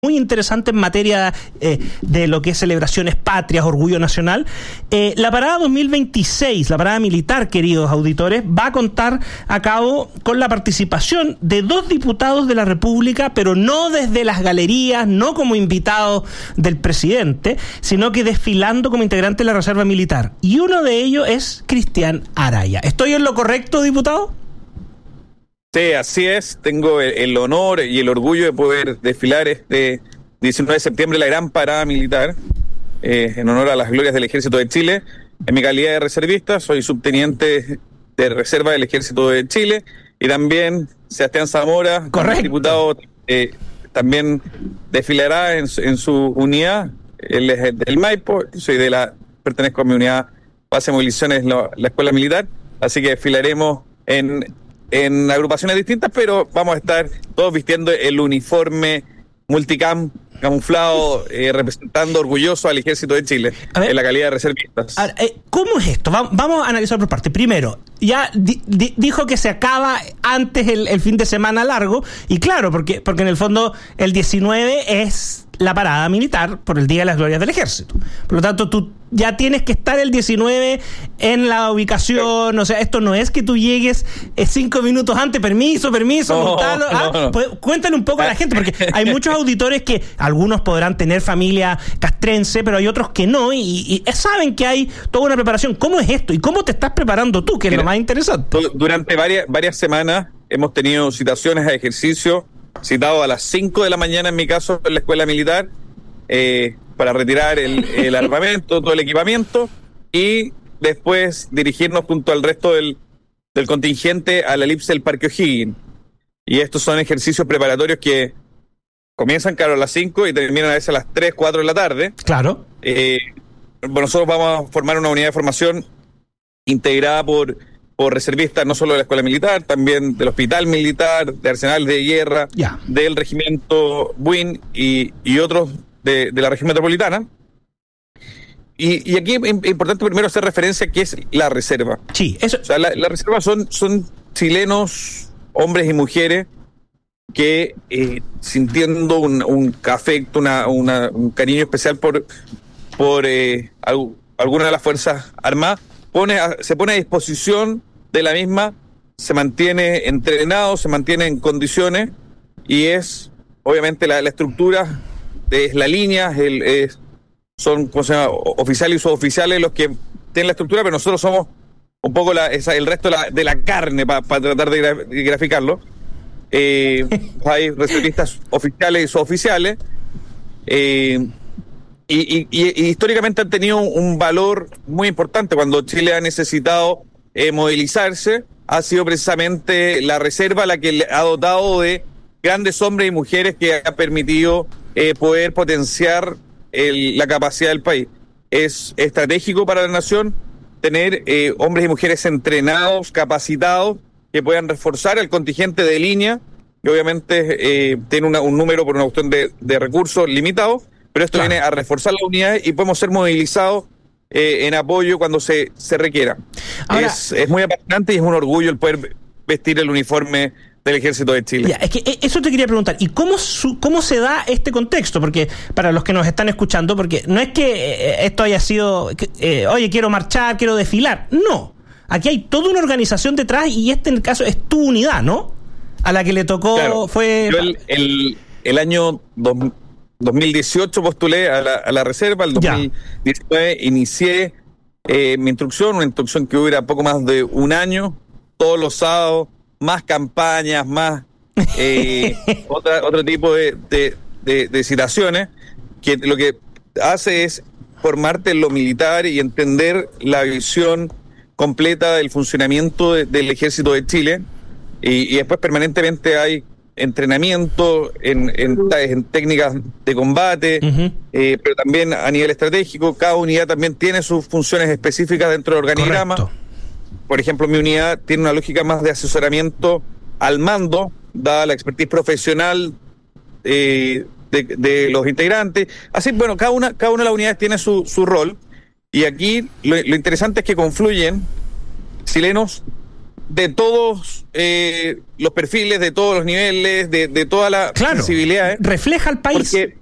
muy interesante en materia de lo que es celebraciones patrias, orgullo nacional. La parada 2026, la parada militar, queridos auditores, va a contar a cabo con la participación de 2 diputados de la República, pero no desde las galerías, no como invitados del presidente, sino que desfilando como integrante de la Reserva Militar. Y uno de ellos es Cristian Araya. ¿Estoy en lo correcto, diputado? Sí, así es. Tengo el honor y el orgullo de poder desfilar este 19 de septiembre la gran parada militar en honor a las glorias del Ejército de Chile. En mi calidad de reservista, soy subteniente de reserva del Ejército de Chile, y también Sebastián Zamora, diputado, también desfilará en su unidad. Él es del Maipo, pertenezco a mi unidad base de movilizaciones, la Escuela Militar, así que desfilaremos en agrupaciones distintas, pero vamos a estar todos vistiendo el uniforme camuflado, representando orgulloso al Ejército de Chile, en la calidad de reservistas. ¿Cómo es esto? Vamos a analizar por partes. Primero, ya dijo que se acaba antes el fin de semana largo, y claro, porque en el fondo el 19 es la parada militar por el Día de las Glorias del Ejército. Por lo tanto, tú ya tienes que estar el 19 en la ubicación. O sea, esto no es que tú llegues 5 minutos antes, permiso, montarlo. No. Pues, cuéntale un poco a la gente, porque hay muchos auditores que algunos podrán tener familia castrense, pero hay otros que no, y saben que hay toda una preparación. ¿Cómo es esto? ¿Y cómo te estás preparando tú? Que es lo más interesante. Durante varias semanas hemos tenido citaciones a ejercicio, citado a las 5 de la mañana en mi caso en la Escuela Militar, para retirar el armamento, todo el equipamiento, y después dirigirnos junto al resto del contingente a la elipse del Parque O'Higgins. Y estos son ejercicios preparatorios que comienzan, claro, a las 5 y terminan a veces a las 3, 4 de la tarde. Claro. Nosotros vamos a formar una unidad de formación integrada por reservistas, no solo de la Escuela Militar, también del Hospital Militar, de Arsenal de Guerra, del Regimiento Buin y otros de la región metropolitana. Y aquí es importante primero hacer referencia a qué es la reserva. Sí, eso. O sea, la reserva son chilenos, hombres y mujeres, que sintiendo un afecto, un cariño especial por alguna de las Fuerzas Armadas, se pone a disposición de la misma, se mantiene entrenado, se mantiene en condiciones, y es obviamente la estructura, es la línea, son oficiales y suboficiales los que tienen la estructura, pero nosotros somos un poco el resto de la carne, para tratar de graficarlo. Hay reservistas oficiales y suboficiales, y históricamente han tenido un valor muy importante. Cuando Chile ha necesitado movilizarse, ha sido precisamente la reserva la que le ha dotado de grandes hombres y mujeres, que ha permitido poder potenciar la capacidad del país. Es estratégico para la nación tener hombres y mujeres entrenados, capacitados, que puedan reforzar el contingente de línea, que obviamente tiene un número por una cuestión de recursos limitados, pero esto viene a reforzar las unidades y podemos ser movilizados en apoyo cuando se requiera. Ahora, es muy apasionante y es un orgullo el poder vestir el uniforme del Ejército de Chile. Es que eso te quería preguntar. ¿Y cómo se da este contexto? Porque para los que nos están escuchando, porque no es que esto haya sido, oye, quiero marchar, quiero desfilar. No. Aquí hay toda una organización detrás, y en el caso es tu unidad, ¿no? A la que le tocó, claro, fue... Yo el año 2018 postulé a la reserva, el 2019 inicié una instrucción que dura poco más de un año, todos los sábados, más campañas, más otro tipo de citaciones, que lo que hace es formarte en lo militar y entender la visión completa del funcionamiento del Ejército de Chile, y después permanentemente hay entrenamiento en técnicas de combate, pero también a nivel estratégico. Cada unidad también tiene sus funciones específicas dentro del organigrama. Correcto. Por ejemplo, mi unidad tiene una lógica más de asesoramiento al mando, dada la expertise profesional de los integrantes. Así, bueno, cada una de las unidades tiene su rol, y aquí lo interesante es que confluyen chilenos de todos los perfiles, de todos los niveles, de todas las sensibilidades. Refleja al país. Porque